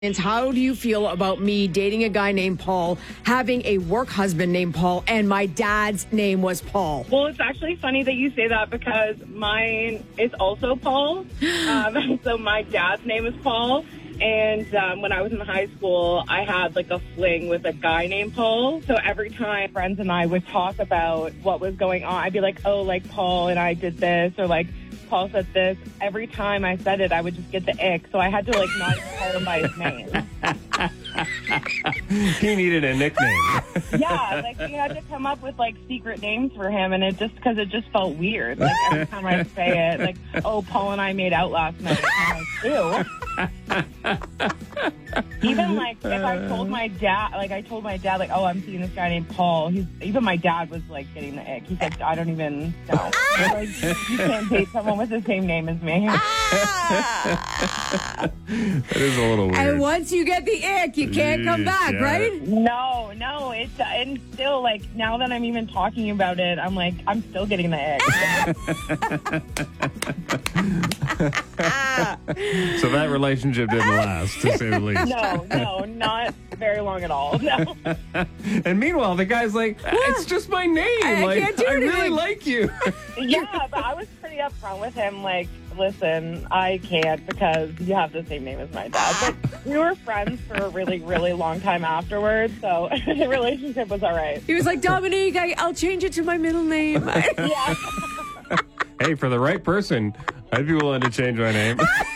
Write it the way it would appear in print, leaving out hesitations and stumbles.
How do you feel about me dating a guy named Paul, having a work husband named Paul, and my dad's name was Paul? Well, it's actually funny that you say that because mine is also Paul. So my dad's name is Paul. And when I was in high school, I had like a fling with a guy named Paul. So every time friends and I would talk about what was going on, I'd be like, oh, like Paul and I did this, or like Paul said this. Every time I said it, I would just get the ick. So I had to like not call him by his name. He needed a nickname. Yeah, like we had to come up with like secret names for him, and it just because it just felt weird. Like every time I say it, like, oh, Paul and I made out last night. I'm like, ew. Even like if I told my dad, like, oh, I'm seeing this guy named Paul. Even my dad was like getting the ick. He said, I don't even know. Like, you can't date someone with the same name as me. That is a little weird. And once you get the ick, you can't come back, right? No, it's and still like now that I'm even talking about it, I'm like I'm still getting the ick. So that relationship didn't last, to say the least. No, not very long at all. No. And meanwhile, the guy's like, it's just my name. I can't do I really anything. like you. Yeah, but I was pretty upfront with him. Like, listen, I can't because you have the same name as my dad. But we were friends for a really, really long time afterwards, so the relationship was all right. He was like, Dominique, I'll change it to my middle name. Yeah. Hey, for the right person, I'd be willing to change my name.